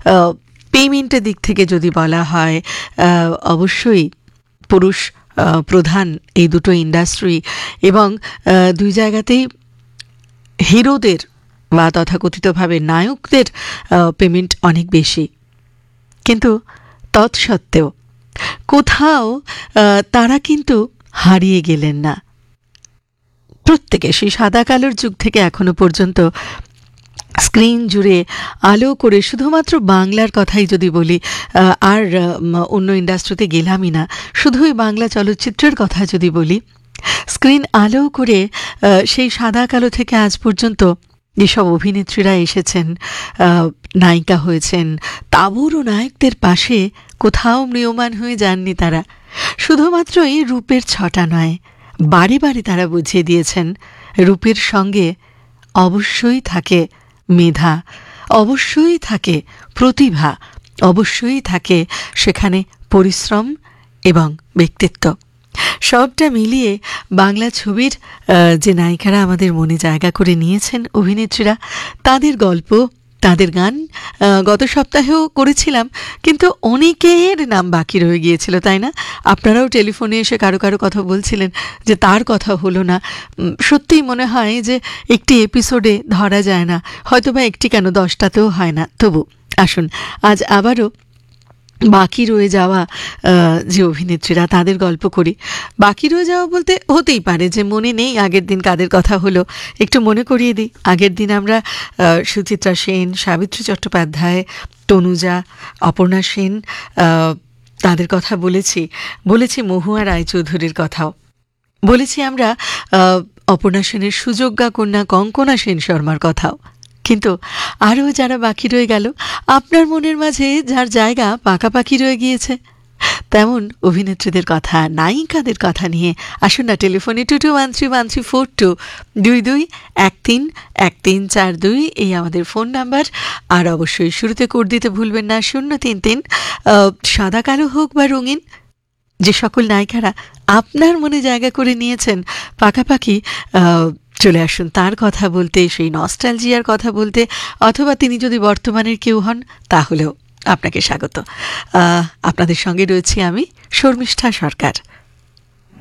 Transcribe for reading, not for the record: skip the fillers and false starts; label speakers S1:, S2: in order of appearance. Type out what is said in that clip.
S1: পেমেন্টের দিক থেকে যদি বলা হয়, অবশ্যই পুরুষ প্রধান এই দুটো ইন্ডাস্ট্রি, এবং দুই জায়গাতেই হিরোদের বা তথাকথিতভাবে নায়কদের পেমেন্ট অনেক বেশি। কিন্তু তৎসত্ত্বেও কোথাও তারা কিন্তু হারিয়ে গেলেন না। প্রত্যেকে সেই সাদা কালোর যুগ থেকে এখনো পর্যন্ত স্ক্রিন জুড়ে আলো করে, শুধুমাত্র বাংলার কথাই যদি বলি, আর অন্য ইন্ডাস্ট্রিতে গেলামই না, শুধুই বাংলা চলচ্চিত্রের কথা যদি বলি, স্ক্রিন আলো করে সেই সাদা কালো থেকে আজ পর্যন্ত যেসব অভিনেত্রীরা এসেছেন, নায়িকা হয়েছেন, তাবড়ো নায়কদের পাশে কোথাও ম্রিয়মাণ হয়ে যাননি তারা। শুধুমাত্র এই রূপের ছটা নয়, বারে বারে তারা বুঝিয়ে দিয়েছেন রূপের সঙ্গে অবশ্যই থাকে মেধা, অবশ্যই থাকে প্রতিভা, অবশ্যই থাকে সেখানে পরিশ্রম এবং ব্যক্তিত্ব। সবটা মিলিয়ে বাংলা ছবির যে নায়িকারা আমাদের মনে জায়গা করে নিয়েছেন, অভিনেত্রীরা, তাদের গল্প, তাদের গান গত সপ্তাহেও করেছিলাম, কিন্তু অনেকের নাম বাকি রয়ে গিয়েছিল, তাই না? আপনারাও টেলিফোনে এসে কারো কারো কথা বলছিলেন যে তার কথা হলো না। সত্যিই মনে হয় যে একটি এপিসোডে ধরা যায় না, হয়তোবা একটি কেন 10টাতেও হয় না। তবু আসুন আজ আবারও বাকি রয়ে যাওয়া যে অভিনেত্রীরা, তাদের গল্প করি। বাকি রয়ে যাওয়া বলতে হতেই পারে যে মনে নেই আগের দিন কাদের কথা হলো, একটু মনে করিয়ে দিই। আগের দিন আমরা সুচিত্রা সেন, সাবিত্রী চট্টোপাধ্যায়, তনুজা, অপর্ণা সেন, তাদের কথা বলেছি মহুয়া রায়চৌধুরীর কথাও বলেছি আমরা, অপর্ণা সেনের সুযোগ্যা কন্যা কঙ্কনা সেন শর্মার কথাও। কিন্তু আরও যারা বাকি রয়ে গেল, আপনার মনের মাঝে যার জায়গা পাকাপাকি রয়ে গিয়েছে, তেমন অভিনেত্রীদের কথা, নায়িকাদের কথা নিয়ে আসুন না টেলিফোনে 22131342 22131342 এই আমাদের ফোন নাম্বার। আর অবশ্যই শুরুতে কোড দিতে ভুলবেন না 033। সাদা কালো হোক বা রঙিন, যে সকল নায়িকারা আপনার মনে জায়গা করে নিয়েছেন পাকাপাকি, চলে আসুন তার কথা বলতে, সেই নস্টালজিয়ার কথা বলতে, অথবা তিনি যদি বর্তমানের কেউ হন তাহলেও আপনাকে স্বাগত। আপনাদের সঙ্গে রয়েছি আমি, শর্মিষ্ঠা সরকার।